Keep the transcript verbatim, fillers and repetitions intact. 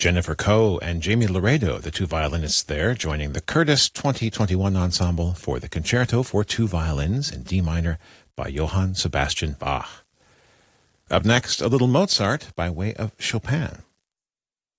Jennifer Coe and Jamie Laredo, the two violinists there, joining the Curtis twenty twenty-one Ensemble for the Concerto for Two Violins in D minor by Johann Sebastian Bach. Up next, a little Mozart by way of Chopin.